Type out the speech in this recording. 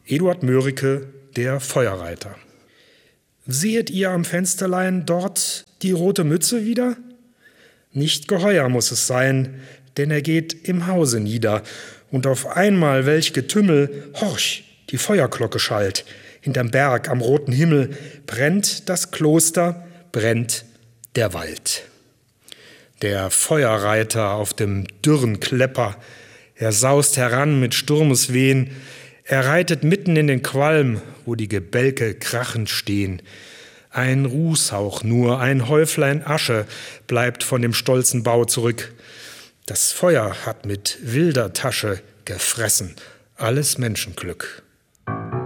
Eduard Mörike, der Feuerreiter. Sehet ihr am Fensterlein dort die rote Mütze wieder? Nicht geheuer muss es sein, denn er geht im Hause nieder. Und auf einmal welch Getümmel, horch, die Feuerglocke schallt. Hinterm Berg am roten Himmel brennt das Kloster, brennt der Wald. Der Feuerreiter auf dem dürren Klepper, er saust heran mit Sturmeswehen, er reitet mitten in den Qualm, wo die Gebälke krachend stehen. Ein Rußhauch nur, ein Häuflein Asche bleibt von dem stolzen Bau zurück. Das Feuer hat mit wilder Tasche gefressen alles Menschenglück.